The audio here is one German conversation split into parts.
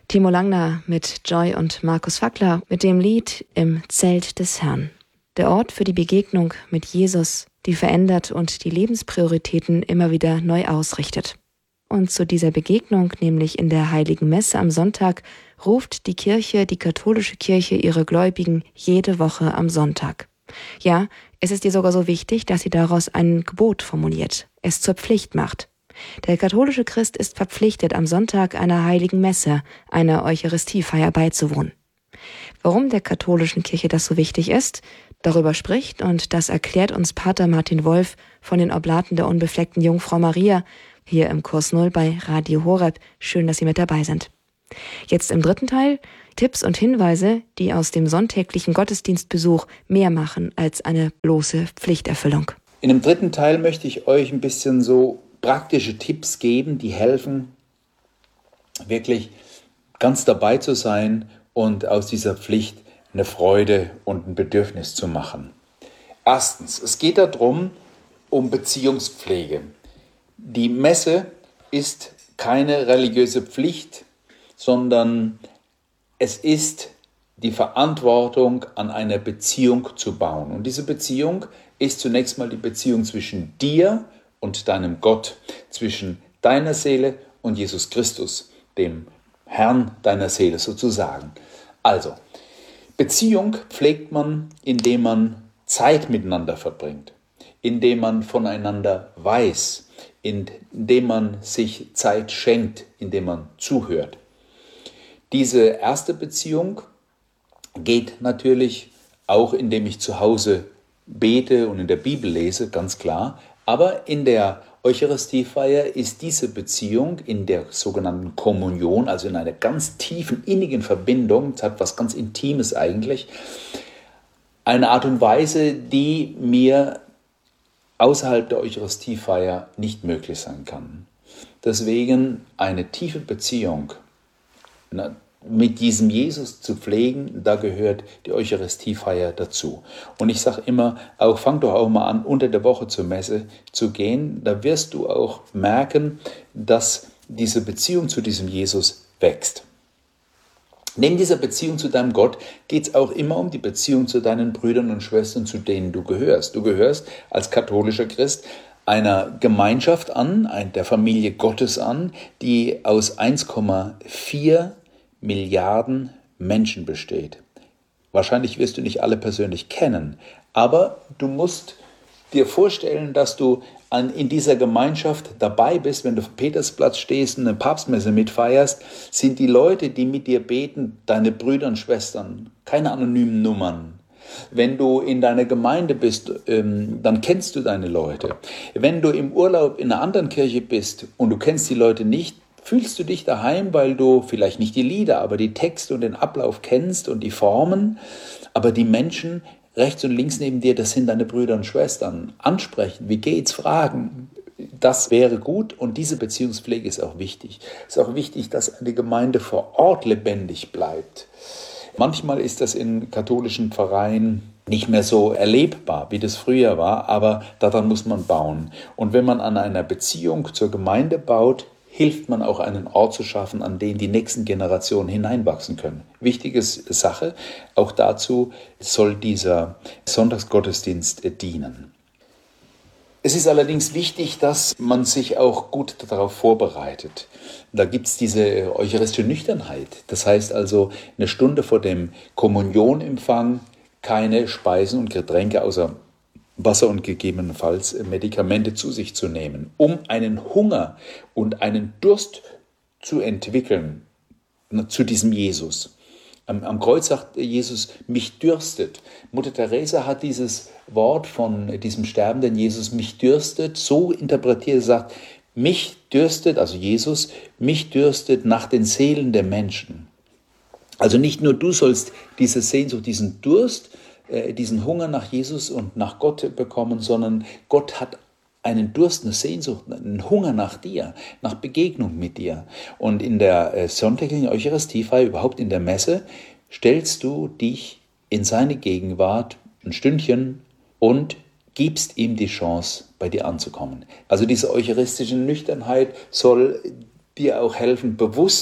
Timo Langner mit Joy und Markus Fackler mit dem Lied Im Zelt des Herrn. Der Ort für die Begegnung mit Jesus, die verändert und die Lebensprioritäten immer wieder neu ausrichtet. Und zu dieser Begegnung, nämlich in der Heiligen Messe am Sonntag, ruft die Kirche, die katholische Kirche, ihre Gläubigen jede Woche am Sonntag. Ja, es ist ihr sogar so wichtig, dass sie daraus ein Gebot formuliert, es zur Pflicht macht. Der katholische Christ ist verpflichtet, am Sonntag einer Heiligen Messe, einer Eucharistiefeier beizuwohnen. Warum der katholischen Kirche das so wichtig ist, darüber spricht und das erklärt uns Pater Martin Wolf von den Oblaten der unbefleckten Jungfrau Maria hier im Kurs Null bei Radio Horeb. Schön, dass Sie mit dabei sind. Jetzt im dritten Teil Tipps und Hinweise, die aus dem sonntäglichen Gottesdienstbesuch mehr machen als eine bloße Pflichterfüllung. In dem dritten Teil möchte ich euch ein bisschen so praktische Tipps geben, die helfen, wirklich ganz dabei zu sein und aus dieser Pflicht eine Freude und ein Bedürfnis zu machen. Erstens, es geht darum, um Beziehungspflege. Die Messe ist keine religiöse Pflicht, sondern es ist die Verantwortung, an einer Beziehung zu bauen. Und diese Beziehung ist zunächst mal die Beziehung zwischen dir und deinem Gott, zwischen deiner Seele und Jesus Christus, dem Herrn deiner Seele sozusagen. Also, Beziehung pflegt man, indem man Zeit miteinander verbringt, indem man voneinander weiß, indem man sich Zeit schenkt, indem man zuhört. Diese erste Beziehung geht natürlich auch, indem ich zu Hause bete und in der Bibel lese, ganz klar. Aber in der Eucharistiefeier ist diese Beziehung in der sogenannten Kommunion, also in einer ganz tiefen, innigen Verbindung, das hat was ganz Intimes eigentlich, eine Art und Weise, die mir außerhalb der Eucharistiefeier nicht möglich sein kann. Deswegen eine tiefe Beziehung mit diesem Jesus zu pflegen, da gehört die Eucharistiefeier dazu. Und ich sage immer, fang doch auch mal an, unter der Woche zur Messe zu gehen. Da wirst du auch merken, dass diese Beziehung zu diesem Jesus wächst. Neben dieser Beziehung zu deinem Gott geht es auch immer um die Beziehung zu deinen Brüdern und Schwestern, zu denen du gehörst. Du gehörst als katholischer Christ einer Gemeinschaft an, der Familie Gottes an, die aus 1,4 Milliarden Menschen besteht. Wahrscheinlich wirst du nicht alle persönlich kennen, aber du musst dir vorstellen, dass du in dieser Gemeinschaft dabei bist, wenn du auf dem Petersplatz stehst und eine Papstmesse mitfeierst, sind die Leute, die mit dir beten, deine Brüder und Schwestern, keine anonymen Nummern. Wenn du in deiner Gemeinde bist, dann kennst du deine Leute. Wenn du im Urlaub in einer anderen Kirche bist und du kennst die Leute nicht, fühlst du dich daheim, weil du vielleicht nicht die Lieder, aber die Texte und den Ablauf kennst und die Formen, aber die Menschen rechts und links neben dir, das sind deine Brüder und Schwestern. Ansprechen, wie geht's, fragen, das wäre gut und diese Beziehungspflege ist auch wichtig. Es ist auch wichtig, dass eine Gemeinde vor Ort lebendig bleibt. Manchmal ist das in katholischen Vereinen nicht mehr so erlebbar, wie das früher war, aber daran muss man bauen. Und wenn man an einer Beziehung zur Gemeinde baut, hilft man auch einen Ort zu schaffen, an den die nächsten Generationen hineinwachsen können. Wichtige Sache, auch dazu soll dieser Sonntagsgottesdienst dienen. Es ist allerdings wichtig, dass man sich auch gut darauf vorbereitet. Da gibt es diese eucharistische Nüchternheit. Das heißt also, eine Stunde vor dem Kommunionempfang keine Speisen und Getränke außer Wasser und gegebenenfalls Medikamente zu sich zu nehmen, um einen Hunger und einen Durst zu entwickeln zu diesem Jesus. Am Kreuz sagt Jesus, mich dürstet. Mutter Teresa hat dieses Wort von diesem sterbenden Jesus, mich dürstet, so interpretiert, sagt, mich dürstet, also Jesus, mich dürstet nach den Seelen der Menschen. Also nicht nur du sollst diese Sehnsucht, diesen Durst, diesen Hunger nach Jesus und nach Gott bekommen, sondern Gott hat einen Durst, eine Sehnsucht, einen Hunger nach dir, nach Begegnung mit dir. Und in der sonntäglichen Eucharistiefeier, überhaupt in der Messe, stellst du dich in seine Gegenwart ein Stündchen und gibst ihm die Chance, bei dir anzukommen. Also diese eucharistische Nüchternheit soll dir auch helfen, bewusst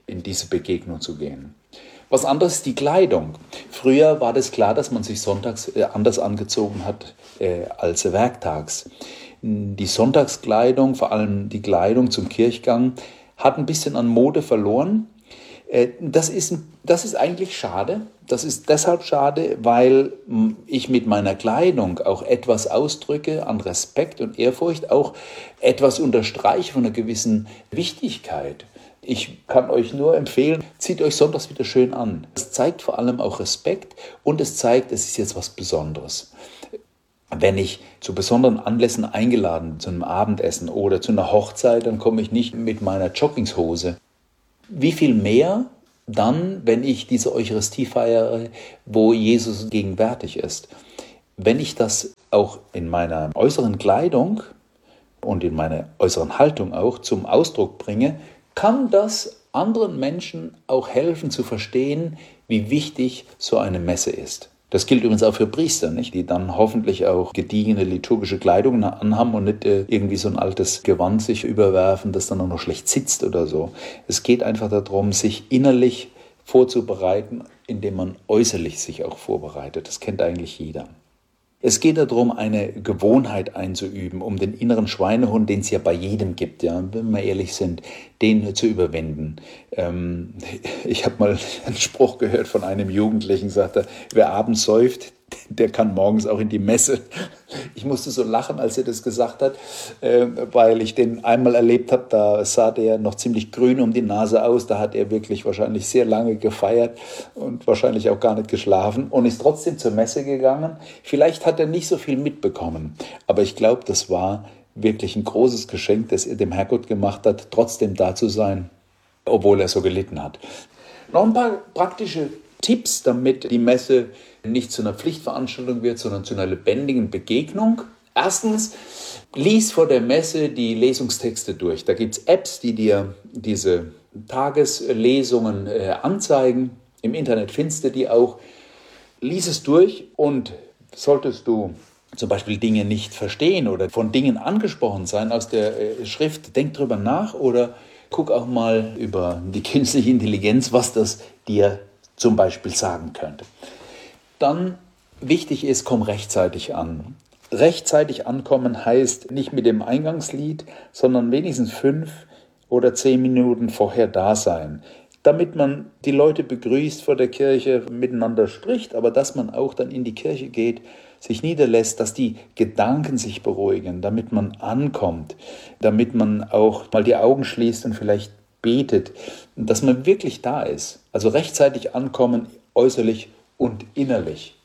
in diese Begegnung zu gehen. Was anderes ist die Kleidung. Früher war das klar, dass man sich sonntags anders angezogen hat als werktags. Die Sonntagskleidung, vor allem die Kleidung zum Kirchgang, hat ein bisschen an Mode verloren. Das ist eigentlich schade. Das ist deshalb schade, weil ich mit meiner Kleidung auch etwas ausdrücke an Respekt und Ehrfurcht, auch etwas unterstreiche von einer gewissen Wichtigkeit. Ich kann euch nur empfehlen, zieht euch sonntags wieder schön an. Es zeigt vor allem auch Respekt und es zeigt, es ist jetzt was Besonderes. Wenn ich zu besonderen Anlässen eingeladen bin, zu einem Abendessen oder zu einer Hochzeit, dann komme ich nicht mit meiner Joggingshose. Wie viel mehr dann, wenn ich diese Eucharistie feiere, wo Jesus gegenwärtig ist. Wenn ich das auch in meiner äußeren Kleidung und in meiner äußeren Haltung auch zum Ausdruck bringe, kann das anderen Menschen auch helfen zu verstehen, wie wichtig so eine Messe ist. Das gilt übrigens auch für Priester, nicht? Die dann hoffentlich auch gediegene liturgische Kleidung anhaben und nicht irgendwie so ein altes Gewand sich überwerfen, das dann auch noch schlecht sitzt oder so. Es geht einfach darum, sich innerlich vorzubereiten, indem man äußerlich sich auch vorbereitet. Das kennt eigentlich jeder. Es geht darum, eine Gewohnheit einzuüben, um den inneren Schweinehund, den es ja bei jedem gibt, ja, wenn wir ehrlich sind, den zu überwinden. Ich habe mal einen Spruch gehört von einem Jugendlichen, sagte, wer abends säuft, der kann morgens auch in die Messe. Ich musste so lachen, als er das gesagt hat, weil ich den einmal erlebt habe, da sah der noch ziemlich grün um die Nase aus, da hat er wirklich wahrscheinlich sehr lange gefeiert und wahrscheinlich auch gar nicht geschlafen und ist trotzdem zur Messe gegangen. Vielleicht hat er nicht so viel mitbekommen, aber ich glaube, das war wirklich ein großes Geschenk, das er dem Herrgott gemacht hat, trotzdem da zu sein, obwohl er so gelitten hat. Noch ein paar praktische Tipps, damit die Messe nicht zu einer Pflichtveranstaltung wird, sondern zu einer lebendigen Begegnung. Erstens, lies vor der Messe die Lesungstexte durch. Da gibt es Apps, die dir diese Tageslesungen anzeigen. Im Internet findest du die auch. Lies es durch und solltest du zum Beispiel Dinge nicht verstehen oder von Dingen angesprochen sein aus der Schrift, denk drüber nach oder guck auch mal über die künstliche Intelligenz, was das dir zum Beispiel sagen könnte. Dann wichtig ist, komm rechtzeitig an. Rechtzeitig ankommen heißt nicht mit dem Eingangslied, sondern wenigstens 5 oder 10 Minuten vorher da sein, damit man die Leute begrüßt vor der Kirche, miteinander spricht, aber dass man auch dann in die Kirche geht, sich niederlässt, dass die Gedanken sich beruhigen, damit man ankommt, damit man auch mal die Augen schließt und vielleicht betet, dass man wirklich da ist. Also rechtzeitig ankommen, äußerlich und innerlich.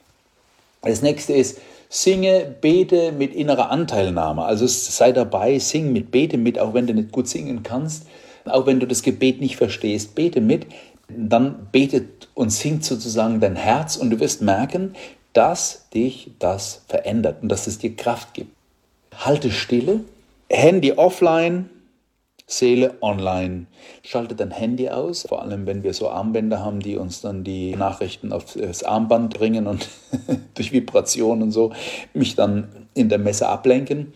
Das nächste ist, singe, bete mit innerer Anteilnahme. Also sei dabei, sing mit, bete mit, auch wenn du nicht gut singen kannst, auch wenn du das Gebet nicht verstehst, bete mit. Dann betet und singt sozusagen dein Herz und du wirst merken, dass dich das verändert und dass es dir Kraft gibt. Halte Stille, Handy offline, Seele online. Schalte dein Handy aus, vor allem wenn wir so Armbänder haben, die uns dann die Nachrichten auf das Armband bringen und durch Vibrationen und so mich dann in der Messe ablenken.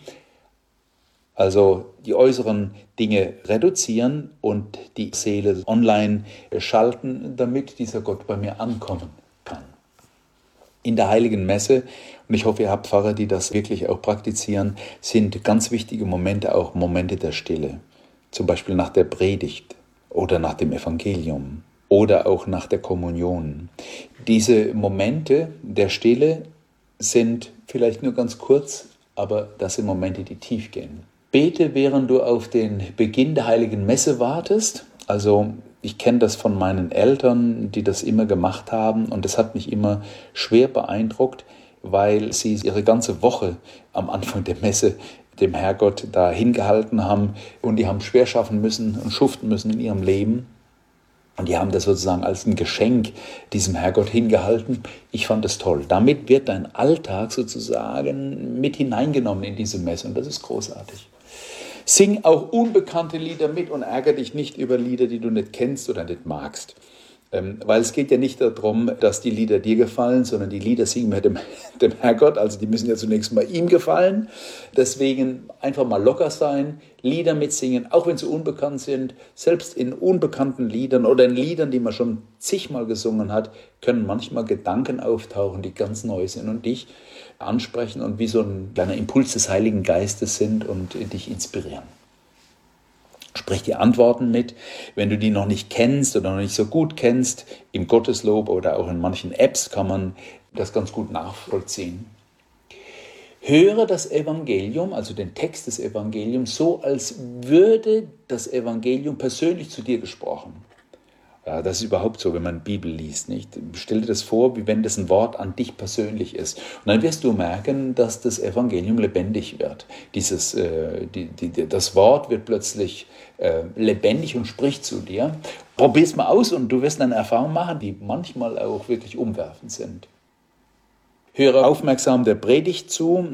Also die äußeren Dinge reduzieren und die Seele online schalten, damit dieser Gott bei mir ankommen kann. In der Heiligen Messe, und ich hoffe, ihr habt Pfarrer, die das wirklich auch praktizieren, sind ganz wichtige Momente auch Momente der Stille. Zum Beispiel nach der Predigt oder nach dem Evangelium oder auch nach der Kommunion. Diese Momente der Stille sind vielleicht nur ganz kurz, aber das sind Momente, die tief gehen. Bete, während du auf den Beginn der Heiligen Messe wartest. Also ich kenne das von meinen Eltern, die das immer gemacht haben und das hat mich immer schwer beeindruckt, weil sie ihre ganze Woche am Anfang der Messe dem Herrgott da hingehalten haben und die haben schwer schaffen müssen und schuften müssen in ihrem Leben. Und die haben das sozusagen als ein Geschenk diesem Herrgott hingehalten. Ich fand das toll. Damit wird dein Alltag sozusagen mit hineingenommen in diese Messe und das ist großartig. Sing auch unbekannte Lieder mit und ärgere dich nicht über Lieder, die du nicht kennst oder nicht magst. Weil es geht ja nicht darum, dass die Lieder dir gefallen, sondern die Lieder singen wir dem Herrgott, also die müssen ja zunächst mal ihm gefallen. Deswegen einfach mal locker sein, Lieder mitsingen, auch wenn sie unbekannt sind. Selbst in unbekannten Liedern oder in Liedern, die man schon zigmal gesungen hat, können manchmal Gedanken auftauchen, die ganz neu sind und dich ansprechen und wie so ein kleiner Impuls des Heiligen Geistes sind und dich inspirieren. Sprich die Antworten mit, wenn du die noch nicht kennst oder noch nicht so gut kennst, im Gotteslob oder auch in manchen Apps kann man das ganz gut nachvollziehen. Höre das Evangelium, also den Text des Evangeliums, so als würde das Evangelium persönlich zu dir gesprochen. Ja, das ist überhaupt so, wenn man Bibel liest, nicht? Stell dir das vor, wie wenn das ein Wort an dich persönlich ist. Und dann wirst du merken, dass das Evangelium lebendig wird. Das Wort wird plötzlich lebendig und spricht zu dir. Probier es mal aus und du wirst eine Erfahrung machen, die manchmal auch wirklich umwerfend sind. Höre aufmerksam der Predigt zu.